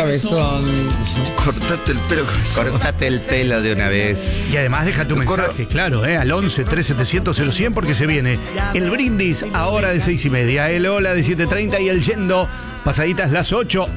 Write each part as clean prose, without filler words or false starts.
cabezón. Cortate el pelo, cabezón. Cortate el pelo de una vez. Y además deja tu mensaje, claro, al 11-3700-0100 porque se viene el brindis ahora de 6:30, el hola de 7:30 y el yendo pasaditas las 8,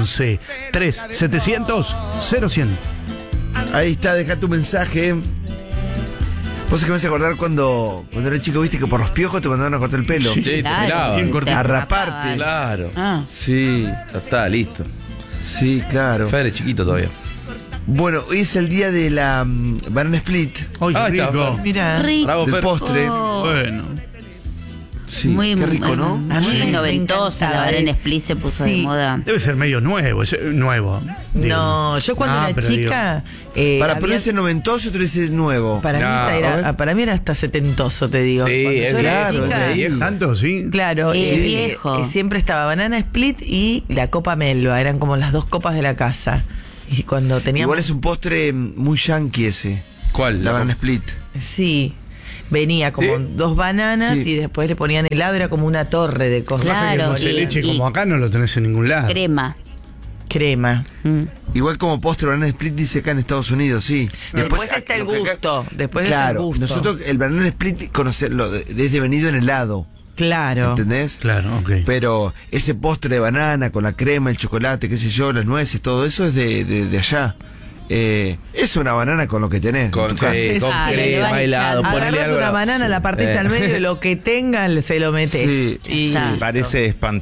11-3700-0100. Ahí está, deja tu mensaje. Vos que me hace acordar cuando era chico, viste que por los piojos te mandaban a cortar el pelo. Sí, te miraba. Bien cortito. A raparte. Claro. Sí, Ya está, listo. sí, claro. Fede es chiquito todavía. Bueno, hoy es el día de la banana split. Ay, Ah, qué está, rico. Fer. Mira. Rico. Bravo, Del Fer. postre. Bueno. Sí, Muy, qué rico, ¿no? A mí Muy me noventosa, la encantaba, banana split se puso de sí. moda. Debe ser medio nuevo, nuevo. digo. No, yo cuando era pero chica. Para había- ponerse noventoso, tú dices nuevo. para, No, mí a para mí era hasta setentoso, te digo. Sí, Cuando es yo era claro, chica, es viejo. ¿Tanto? Sí. claro, Viejo. siempre estaba banana split y la copa melva, eran como las dos copas de la casa. Y cuando teníamos. Igual es un postre muy yankee ese. ¿Cuál? La banana split. Sí. Venía como ¿Sí? dos bananas Sí. y después le ponían helado, era como una torre de cosas. Pasa que el Claro, dulce de y- leche y- como acá no lo tenés en ningún lado. Crema. Crema. Igual como postre banana split dice acá en Estados Unidos, sí. Después está el lo que acá- gusto. Después está el Claro, gusto. nosotros el banana split conocerlo desde venido en helado, Claro. ¿entendés? Claro, ok. Pero ese postre de banana con la crema, el chocolate, qué sé yo, las nueces, todo eso es de allá. Es una banana con lo que tenés. en Con, tu casa. sí, con Ah, le crema, van helado. echando. Ponele Agarras algo. una banana, la partís al medio y lo que tenga se lo metes. Sí. Y Ya. Parece